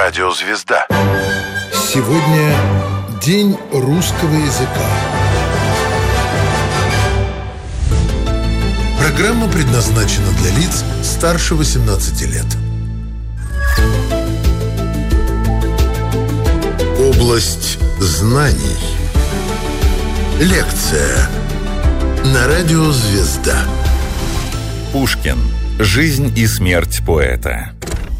Радиозвезда. Сегодня День русского языка. Программа предназначена для лиц старше 18 лет. Область знаний. Лекция на радио «Звезда». Пушкин. Жизнь и смерть поэта.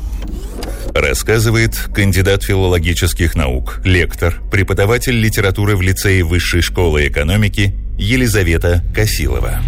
Рассказывает кандидат филологических наук, лектор, преподаватель литературы в лицее Высшей школы экономики Елизавета Косилова.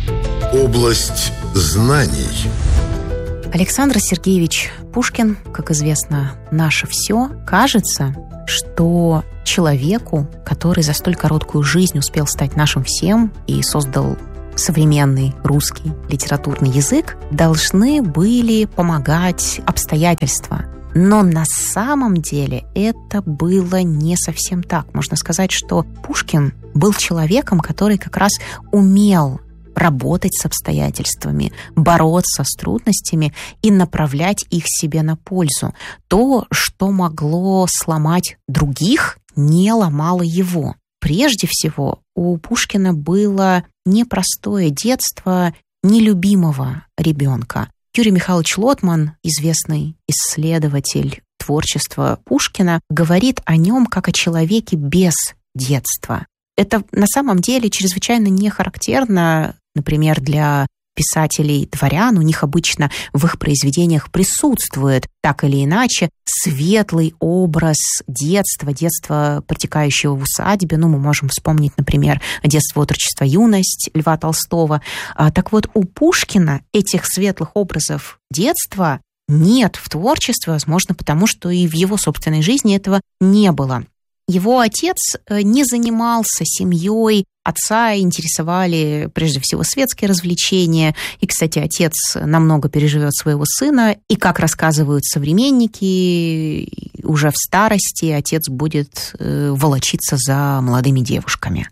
Область знаний. Александр Сергеевич Пушкин, как известно, наше все. Кажется, что человеку, который за столь короткую жизнь успел стать нашим всем и создал современный русский литературный язык, должны были помогать обстоятельства. Но на самом деле это было не совсем так. Можно сказать, что Пушкин был человеком, который как раз умел работать с обстоятельствами, бороться с трудностями и направлять их себе на пользу. То, что могло сломать других, не ломало его. Прежде всего, у Пушкина было непростое детство нелюбимого ребенка. Юрий Михайлович Лотман, известный исследователь творчества Пушкина, говорит о нем как о человеке без детства. Это на самом деле чрезвычайно не характерно, например, для писателей-дворян. У них обычно в их произведениях присутствует так или иначе светлый образ детства, протекающего в усадьбе. Мы можем вспомнить, например, «Детство, отрочество, юность» Льва Толстого. Так вот, у Пушкина этих светлых образов детства нет в творчестве, возможно, потому что и в его собственной жизни этого не было. Его отец не занимался семьей, отца интересовали прежде всего светские развлечения. И, кстати, отец намного переживет своего сына. И, как рассказывают современники, уже в старости отец будет волочиться за молодыми девушками.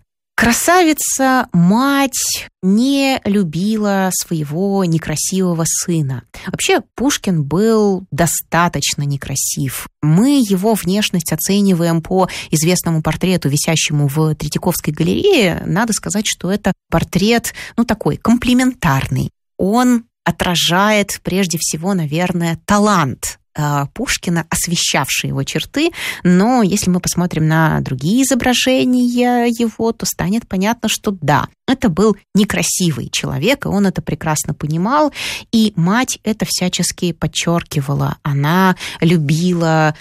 Красавица-мать не любила своего некрасивого сына. Вообще, Пушкин был достаточно некрасив. Мы его внешность оцениваем по известному портрету, висящему в Третьяковской галерее. Надо сказать, что это портрет, такой, комплиментарный. Он отражает, прежде всего, наверное, талант Пушкина, освещавший его черты, но если мы посмотрим на другие изображения его, то станет понятно, что да, это был некрасивый человек, и он это прекрасно понимал, и мать это всячески подчеркивала. Она любила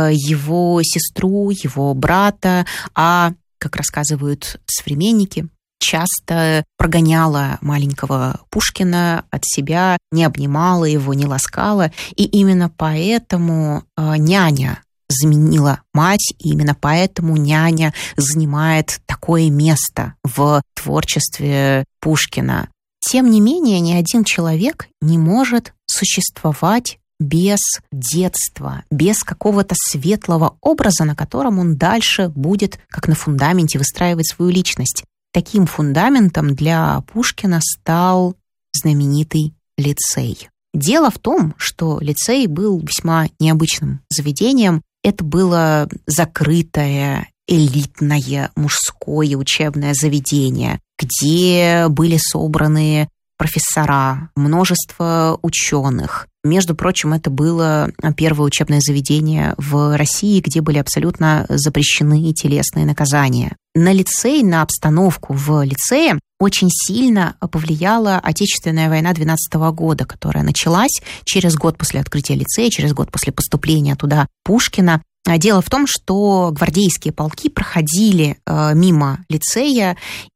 его сестру, его брата, а, как рассказывают современники, часто прогоняла маленького Пушкина от себя, не обнимала его, не ласкала. И именно поэтому няня заменила мать, и именно поэтому няня занимает такое место в творчестве Пушкина. Тем не менее, ни один человек не может существовать без детства, без какого-то светлого образа, на котором он дальше будет, как на фундаменте, выстраивать свою личность. Таким фундаментом для Пушкина стал знаменитый лицей. Дело в том, что лицей был весьма необычным заведением. Это было закрытое, элитное, мужское учебное заведение, где были собраны профессора, множество ученых. Между прочим, это было первое учебное заведение в России, где были абсолютно запрещены телесные наказания. На лицей, на обстановку в лицее очень сильно повлияла Отечественная война 12 года, которая началась через год после открытия лицея, через год после поступления туда Пушкина. Дело в том, что гвардейские полки проходили мимо лицея,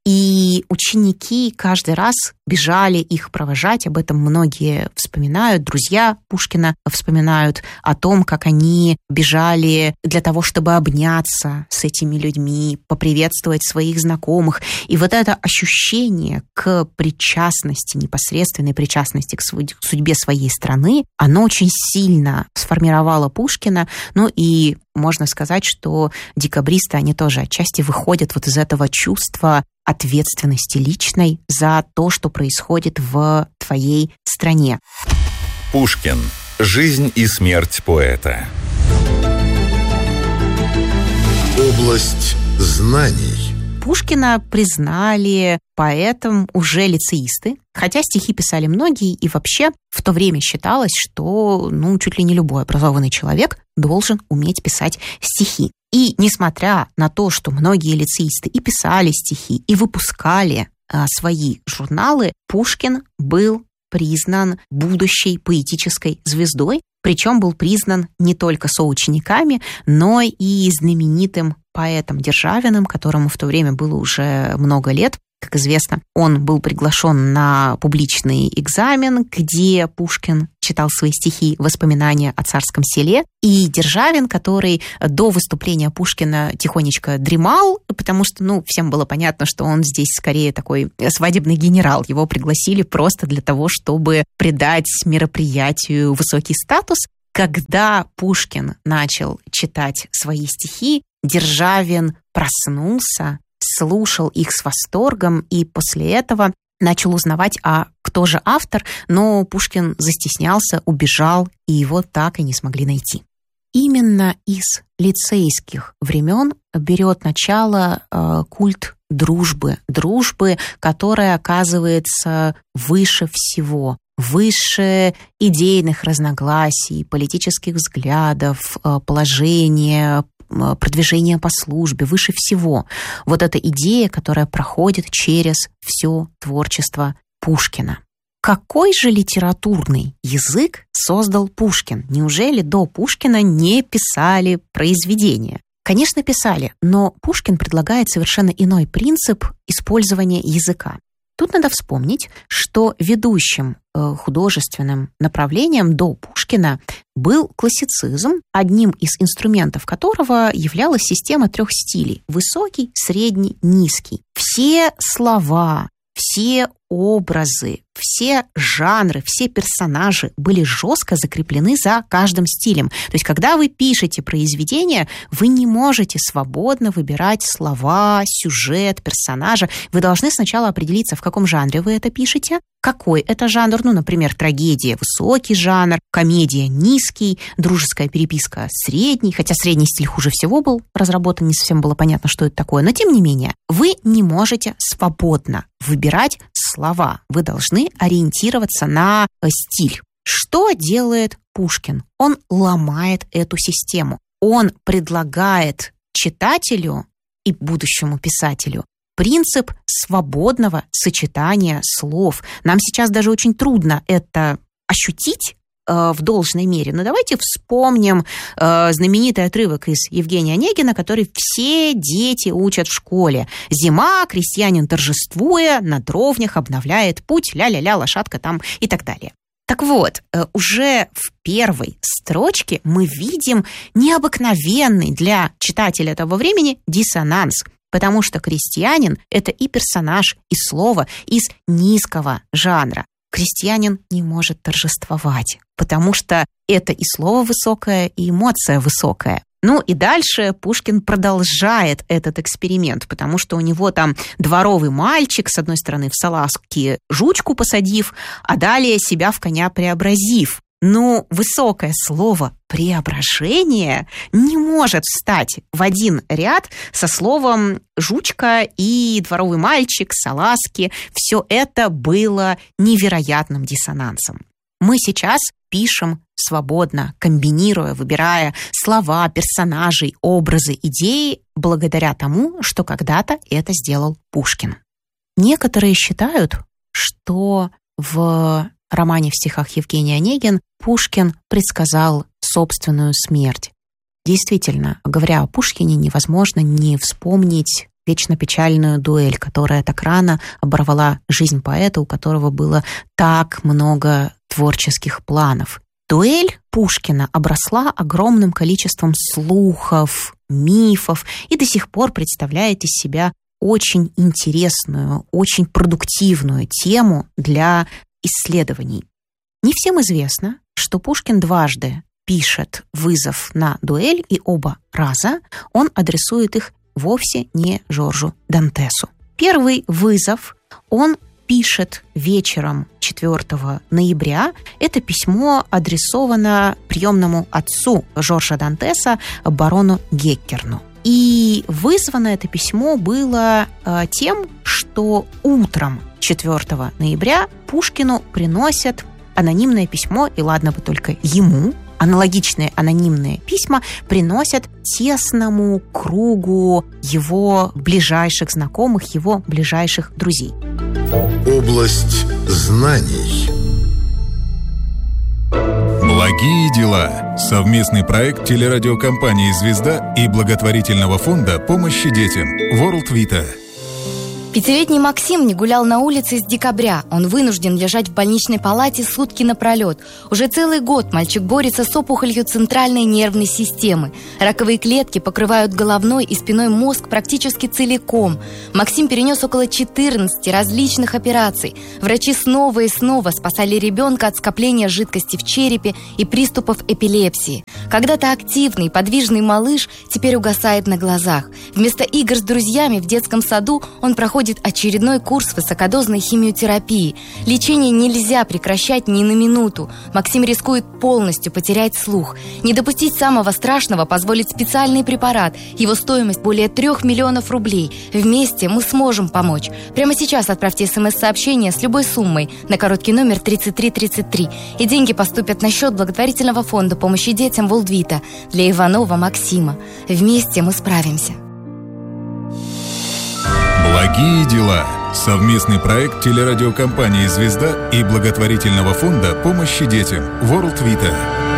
и ученики каждый раз бежали их провожать. Об этом многие вспоминают. Друзья Пушкина вспоминают о том, как они бежали для того, чтобы обняться с этими людьми, поприветствовать своих знакомых. И вот это ощущение к причастности, непосредственной причастности к судьбе своей страны, оно очень сильно сформировало Пушкина. И можно сказать, что декабристы, они тоже отчасти выходят вот из этого чувства ответственности личной за то, что происходит в твоей стране. Пушкин. Жизнь и смерть поэта. Область знаний. Пушкина признали поэтом уже лицеисты, хотя стихи писали многие, и вообще в то время считалось, что чуть ли не любой образованный человек должен уметь писать стихи. И несмотря на то, что многие лицеисты и писали стихи, и выпускали свои журналы, Пушкин был признан будущей поэтической звездой, причем был признан не только соучениками, но и знаменитым поэтом Державиным, которому в то время было уже много лет. Как известно, он был приглашен на публичный экзамен, где Пушкин читал свои стихи «Воспоминания о царском селе». И Державин, который до выступления Пушкина тихонечко дремал, потому что, всем было понятно, что он здесь скорее такой свадебный генерал. Его пригласили просто для того, чтобы придать мероприятию высокий статус. Когда Пушкин начал читать свои стихи, Державин проснулся, слушал их с восторгом и после этого начал узнавать, кто же автор, но Пушкин застеснялся, убежал, и его так и не смогли найти. Именно из лицейских времен берет начало культ дружбы, которая оказывается выше всего, выше идейных разногласий, политических взглядов, положения, продвижение по службе, выше всего. Вот эта идея, которая проходит через все творчество Пушкина. Какой же литературный язык создал Пушкин? Неужели до Пушкина не писали произведения? Конечно, писали, но Пушкин предлагает совершенно иной принцип использования языка. Тут надо вспомнить, что ведущим художественным направлением до Пушкина был классицизм, одним из инструментов которого являлась система 3 стилей – высокий, средний, низкий. Все слова, все образы, все жанры, все персонажи были жестко закреплены за каждым стилем. То есть, когда вы пишете произведение, вы не можете свободно выбирать слова, сюжет, персонажа. Вы должны сначала определиться, в каком жанре вы это пишете, какой это жанр, например, трагедия – высокий жанр, комедия – низкий, дружеская переписка – средний, хотя средний стиль хуже всего был разработан, не совсем было понятно, что это такое, но тем не менее, вы не можете свободно выбирать слова, вы должны ориентироваться на стиль. Что делает Пушкин? Он ломает эту систему. Он предлагает читателю и будущему писателю принцип свободного сочетания слов. Нам сейчас даже очень трудно это ощутить в должной мере. Но давайте вспомним знаменитый отрывок из Евгения Онегина, который все дети учат в школе. «Зима, крестьянин торжествуя, на дровнях обновляет путь, ля-ля-ля, лошадка там» и так далее. Так вот, уже в первой строчке мы видим необыкновенный для читателя того времени диссонанс, потому что крестьянин – это и персонаж, и слово из низкого жанра. Крестьянин не может торжествовать, потому что это и слово высокое, и эмоция высокая. И дальше Пушкин продолжает этот эксперимент, потому что у него там дворовый мальчик, с одной стороны, в салазки жучку посадив, а далее себя в коня преобразив. Высокое слово «преображение» не может встать в один ряд со словом «жучка» и «дворовый мальчик», «салазки». Все это было невероятным диссонансом. Мы сейчас пишем свободно, комбинируя, выбирая слова, персонажей, образы, идеи, благодаря тому, что когда-то это сделал Пушкин. Некоторые считают, что в романе в стихах Евгений Онегин Пушкин предсказал собственную смерть. Действительно, говоря о Пушкине, невозможно не вспомнить вечно печальную дуэль, которая так рано оборвала жизнь поэта, у которого было так много творческих планов. Дуэль Пушкина обросла огромным количеством слухов, мифов и до сих пор представляет из себя очень интересную, очень продуктивную тему для исследований. Не всем известно, что Пушкин дважды пишет вызов на дуэль, и оба раза он адресует их вовсе не Жоржу Дантесу. Первый вызов он пишет вечером 4 ноября. Это письмо адресовано приемному отцу Жоржа Дантеса, барону Геккерну. И вызвано это письмо было тем, что утром 4 ноября Пушкину приносят анонимное письмо, и ладно бы только ему, аналогичные анонимные письма приносят тесному кругу его ближайших знакомых, его ближайших друзей. Область знаний. Благие дела. Совместный проект телерадиокомпании «Звезда» и благотворительного фонда помощи детям World Vita. Пятилетний Максим не гулял на улице с декабря. Он вынужден лежать в больничной палате сутки напролет. Уже целый год мальчик борется с опухолью центральной нервной системы. Раковые клетки покрывают головной и спиной мозг практически целиком. Максим перенес около 14 различных операций. Врачи снова и снова спасали ребенка от скопления жидкости в черепе и приступов эпилепсии. Когда-то активный, подвижный малыш теперь угасает на глазах. Вместо игр с друзьями в детском саду он проходит очередной курс высокодозной химиотерапии. Лечение нельзя прекращать ни на минуту. Максим рискует полностью потерять слух. Не допустить самого страшного позволит специальный препарат. Его стоимость более 3 миллионов рублей. Вместе мы сможем помочь. Прямо сейчас отправьте смс-сообщение с любой суммой на короткий номер 3333. И деньги поступят на счет благотворительного фонда помощи детям World Vita для Иванова Максима. Вместе мы справимся. Благие дела. Совместный проект телерадиокомпании «Звезда» и благотворительного фонда помощи детям World Vita.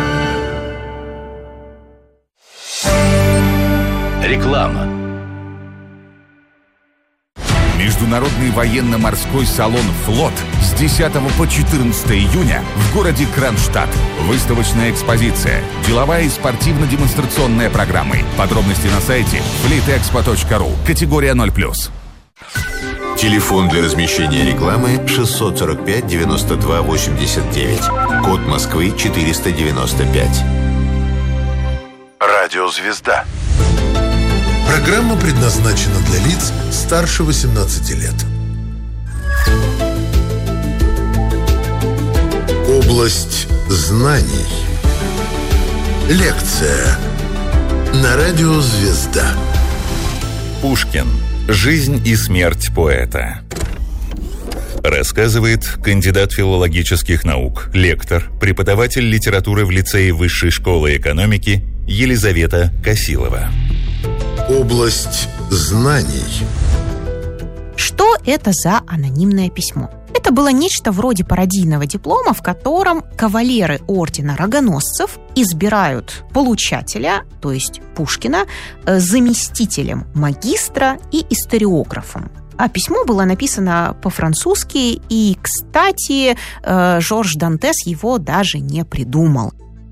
Реклама. Международный военно-морской салон «Флот» с 10 по 14 июня в городе Кронштадт. Выставочная экспозиция, деловая и спортивно-демонстрационная программы. Подробности на сайте fleetexpo.ru. Категория 0+. Телефон для размещения рекламы 645 92 89. Код Москвы 495. Радио «Звезда». Программа предназначена для лиц старше 18 лет. Область знаний. Лекция на радио «Звезда». Пушкин. Жизнь и смерть поэта. Рассказывает кандидат филологических наук, лектор, преподаватель литературы в лицее Высшей школы экономики Елизавета Косилова. Область знаний. Что это за анонимное письмо? Это было нечто вроде пародийного диплома, в котором кавалеры ордена Рогоносцев избирают получателя, то есть Пушкина, заместителем магистра и историографом. А письмо было написано по-французски, и, кстати, Жорж Дантес его даже не придумал.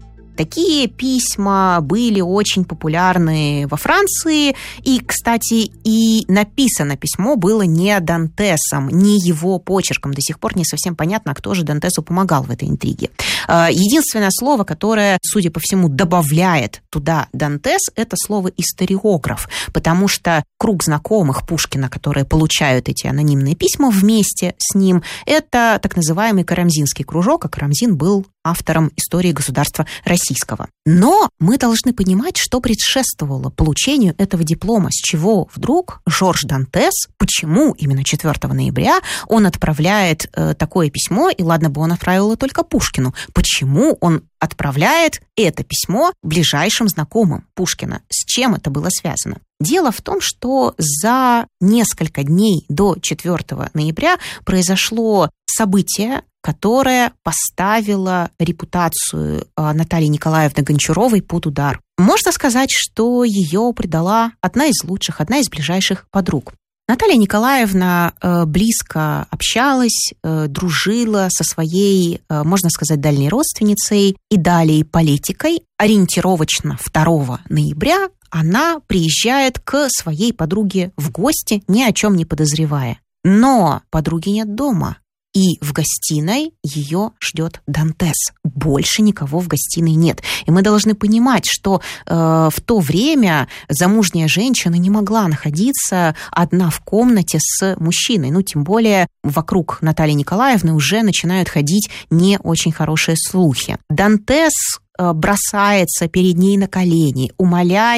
Такие письма были очень популярны во Франции, и, кстати, и написано письмо было не Дантесом, не его почерком. До сих пор не совсем понятно, кто же Дантесу помогал в этой интриге. Единственное слово, которое, судя по всему, добавляет туда Дантес, это слово «историограф», потому что круг знакомых Пушкина, которые получают эти анонимные письма вместе с ним, это так называемый Карамзинский кружок, а Карамзин был автором истории государства российского. Но мы должны понимать, что предшествовало получению этого диплома, с чего вдруг Жорж Дантес, почему именно 4 ноября он отправляет такое письмо, и ладно бы он отправил его только Пушкину, почему он отправляет это письмо ближайшим знакомым Пушкина, с чем это было связано? Дело в том, что за несколько дней до 4 ноября произошло событие, которое поставило репутацию Натальи Николаевны Гончаровой под удар. Можно сказать, что ее предала одна из лучших, одна из ближайших подруг. Наталья Николаевна близко общалась, дружила со своей, можно сказать, дальней родственницей и далее политикой. Ориентировочно 2 ноября она приезжает к своей подруге в гости, ни о чем не подозревая. Но подруги нет дома. И в гостиной ее ждет Дантес. Больше никого в гостиной нет. И мы должны понимать, что в то время замужняя женщина не могла находиться одна в комнате с мужчиной. Ну, тем более вокруг Натальи Николаевны уже начинают ходить не очень хорошие слухи. Дантес бросается перед ней на колени, умоляет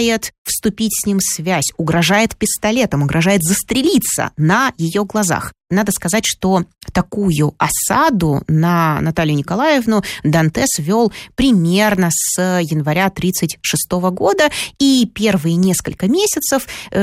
вступить с ним в связь, угрожает пистолетом, угрожает застрелиться на ее глазах. Надо сказать, что такую осаду на Наталью Николаевну Дантес вел примерно с января 1936 года, и первые несколько месяцев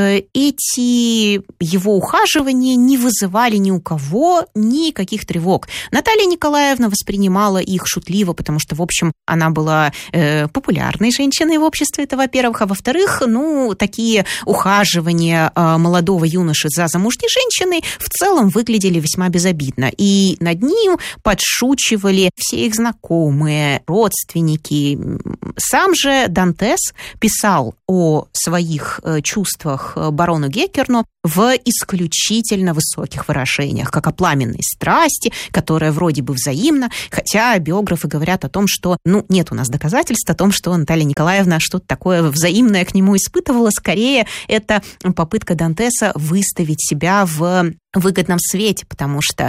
эти его ухаживания не вызывали ни у кого никаких тревог. Наталья Николаевна воспринимала их шутливо, потому что, в общем, она была популярной женщиной в обществе, это во-первых, а во-вторых, такие ухаживания молодого юноши за замужней женщиной в целом выглядели весьма безобидно. И над ним подшучивали все их знакомые, родственники. Сам же Дантес писал о своих чувствах барону Геккерну в исключительно высоких выражениях, как о пламенной страсти, которая вроде бы взаимна, хотя биографы говорят о том, что, нет у нас доказательств о том, что Наталья Николаевна что-то такое взаимное к нему испытывала. Скорее, это попытка Дантеса выставить себя в выгодном свете, потому что,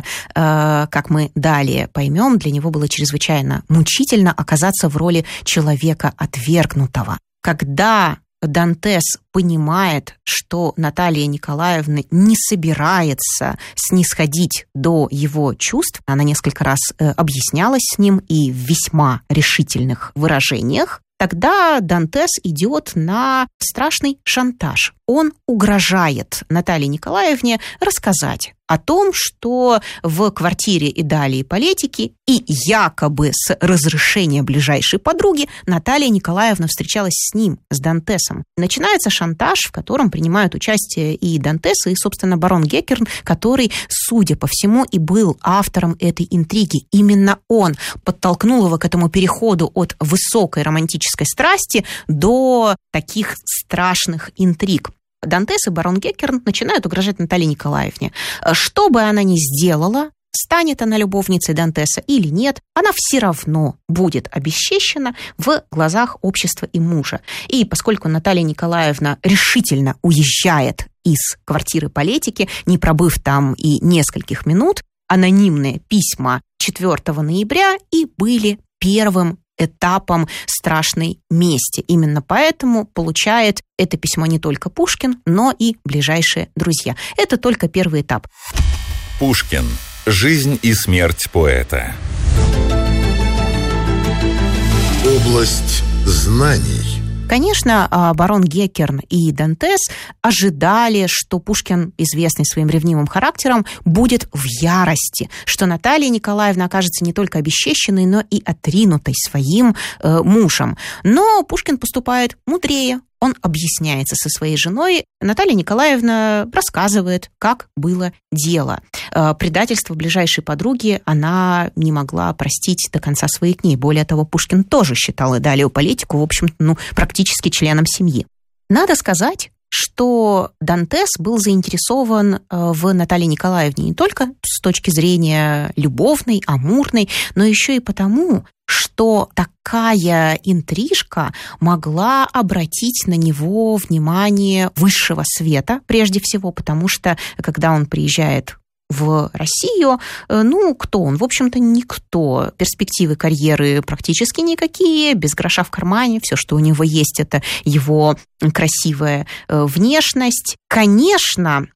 как мы далее поймем, для него было чрезвычайно мучительно оказаться в роли человека отвергнутого. Когда Дантес понимает, что Наталья Николаевна не собирается снисходить до его чувств, она несколько раз объяснялась с ним и в весьма решительных выражениях, тогда Дантес идет на страшный шантаж. Он угрожает Наталье Николаевне рассказать о том, что в квартире Идалии Палетики и якобы с разрешения ближайшей подруги Наталья Николаевна встречалась с ним, с Дантесом. Начинается шантаж, в котором принимают участие и Дантес, и, собственно, барон Геккерн, который, судя по всему, и был автором этой интриги. Именно он подтолкнул его к этому переходу от высокой романтической страсти до таких страшных интриг. Дантес и барон Геккерн начинают угрожать Наталье Николаевне. Что бы она ни сделала, станет она любовницей Дантеса или нет, она все равно будет обесчещена в глазах общества и мужа. И поскольку Наталья Николаевна решительно уезжает из квартиры Палетики, не пробыв там и нескольких минут, анонимные письма 4 ноября и были первым этапом страшной мести. Именно поэтому получает это письмо не только Пушкин, но и ближайшие друзья. Это только первый этап. Пушкин. Жизнь и смерть поэта. Область знаний. Конечно, барон Геккерн и Дантес ожидали, что Пушкин, известный своим ревнивым характером, будет в ярости, что Наталья Николаевна окажется не только обесчещенной, но и отринутой своим мужем. Но Пушкин поступает мудрее. Он объясняется со своей женой. Наталья Николаевна рассказывает, как было дело. Предательство ближайшей подруги она не могла простить до конца своих дней. Более того, Пушкин тоже считал Идалию Палетику, в общем-то, практически членом семьи. Надо сказать, что Дантес был заинтересован в Наталье Николаевне не только с точки зрения любовной, амурной, но еще и потому, что такая интрижка могла обратить на него внимание высшего света, прежде всего, потому что, когда он приезжает в Россию, кто он? В общем-то, никто. Перспективы карьеры практически никакие, без гроша в кармане. Все, что у него есть, это его красивая внешность. Конечно,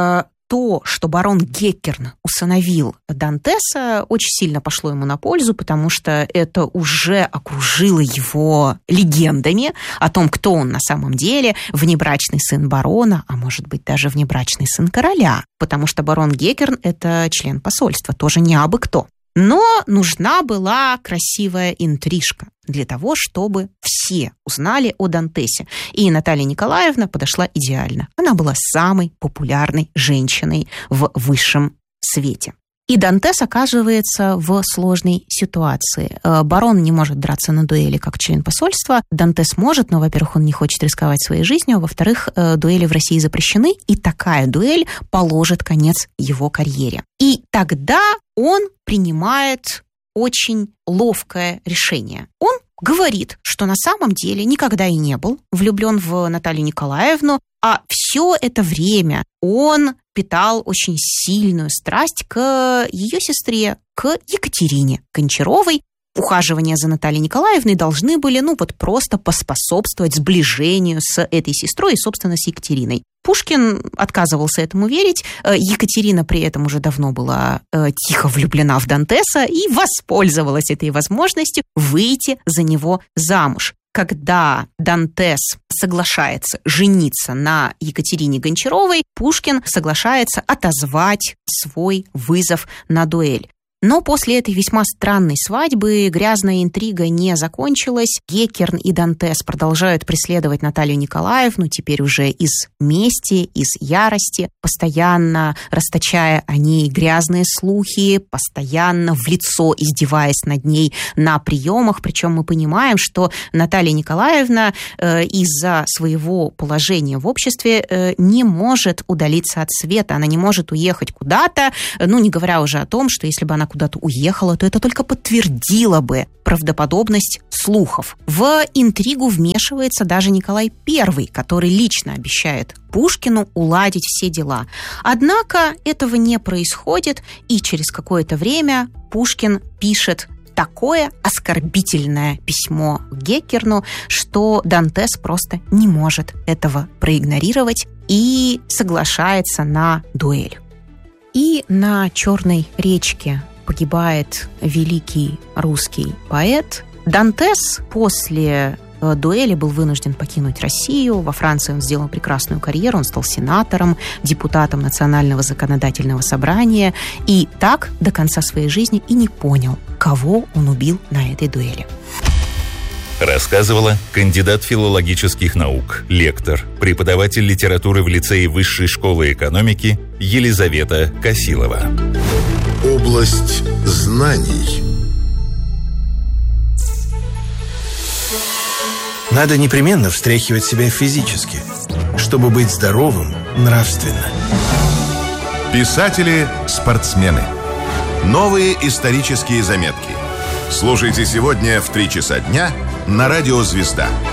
то, что барон Геккерн усыновил Дантеса, очень сильно пошло ему на пользу, потому что это уже окружило его легендами о том, кто он на самом деле, внебрачный сын барона, а может быть даже внебрачный сын короля, потому что барон Геккерн – это член посольства, тоже не абы кто. Но нужна была красивая интрижка для того, чтобы все узнали о Дантесе. И Наталья Николаевна подошла идеально. Она была самой популярной женщиной в высшем свете. И Дантес оказывается в сложной ситуации. Барон не может драться на дуэли как член посольства. Дантес может, но, во-первых, он не хочет рисковать своей жизнью, а во-вторых, дуэли в России запрещены, и такая дуэль положит конец его карьере. И тогда он принимает очень ловкое решение. Он говорит, что на самом деле никогда и не был влюблен в Наталью Николаевну, а все это время он питал очень сильную страсть к ее сестре, к Екатерине Гончаровой. ухаживания за Натальей Николаевной должны были, просто поспособствовать сближению с этой сестрой и, собственно, с Екатериной. Пушкин отказывался этому верить. Екатерина при этом уже давно была тихо влюблена в Дантеса и воспользовалась этой возможностью выйти за него замуж. Когда Дантес соглашается жениться на Екатерине Гончаровой, Пушкин соглашается отозвать свой вызов на дуэль. Но после этой весьма странной свадьбы грязная интрига не закончилась. Геккерн и Дантес продолжают преследовать Наталью Николаевну, теперь уже из мести, из ярости, постоянно расточая о ней грязные слухи, постоянно в лицо издеваясь над ней на приемах. Причем мы понимаем, что Наталья Николаевна из-за своего положения в обществе не может удалиться от света, она не может уехать куда-то, не говоря уже о том, что если бы она куда-то уехала, то это только подтвердило бы правдоподобность слухов. В интригу вмешивается даже Николай I, который лично обещает Пушкину уладить все дела. Однако этого не происходит, и через какое-то время Пушкин пишет такое оскорбительное письмо Геккерну, что Дантес просто не может этого проигнорировать и соглашается на дуэль. И на Черной речке погибает великий русский поэт. Дантес после дуэли был вынужден покинуть Россию. Во Франции он сделал прекрасную карьеру, он стал сенатором, депутатом Национального законодательного собрания и так до конца своей жизни и не понял, кого он убил на этой дуэли. Рассказывала кандидат филологических наук, лектор, преподаватель литературы в лицее Высшей школы экономики Елизавета Косилова. Область знаний. Надо непременно встряхивать себя физически, чтобы быть здоровым нравственно. Писатели-спортсмены. Новые исторические заметки. Слушайте сегодня в 3 часа дня на радио «Звезда».